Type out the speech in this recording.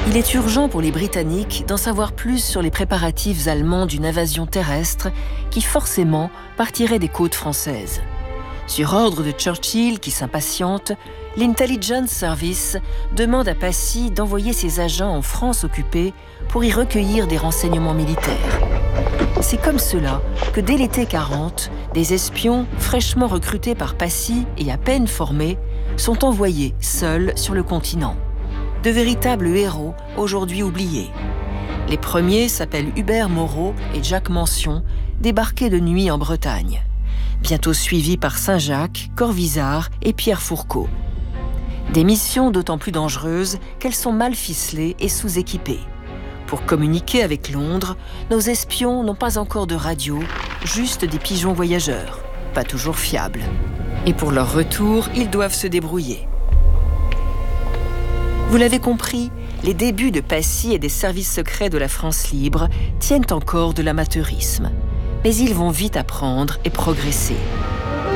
Il est urgent pour les Britanniques d'en savoir plus sur les préparatifs allemands d'une invasion terrestre qui forcément partirait des côtes françaises. Sur ordre de Churchill, qui s'impatiente, l'Intelligence Service demande à Passy d'envoyer ses agents en France occupée pour y recueillir des renseignements militaires. C'est comme cela que dès l'été 40, des espions fraîchement recrutés par Passy et à peine formés sont envoyés seuls sur le continent. De véritables héros aujourd'hui oubliés. Les premiers s'appellent Hubert Moreau et Jacques Mention, débarqués de nuit en Bretagne. Bientôt suivis par Saint-Jacques, Corvisart et Pierre Fourcault. Des missions d'autant plus dangereuses qu'elles sont mal ficelées et sous-équipées. Pour communiquer avec Londres, nos espions n'ont pas encore de radio, juste des pigeons voyageurs, pas toujours fiables. Et pour leur retour, ils doivent se débrouiller. Vous l'avez compris, les débuts de Passy et des services secrets de la France libre tiennent encore de l'amateurisme. Mais ils vont vite apprendre et progresser.